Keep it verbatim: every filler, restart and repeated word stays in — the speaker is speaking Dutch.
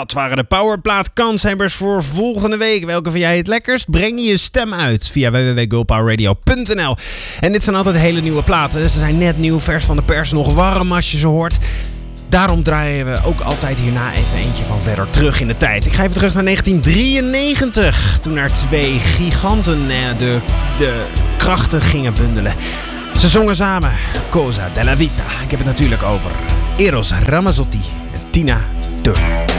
Dat waren de Powerplaat kanshebbers voor volgende week. Welke vind jij het lekkerst? Breng je stem uit via w w w punt girl power radio punt n l. En dit zijn altijd hele nieuwe platen. Ze zijn net nieuw, vers van de pers, nog warm als je ze hoort. Daarom draaien we ook altijd hierna even eentje van verder terug in de tijd. Ik ga even terug naar negentien drieënnegentig. Toen er twee giganten de, de krachten gingen bundelen. Ze zongen samen Cosa della Vita. Ik heb het natuurlijk over Eros Ramazzotti en Tina Turner.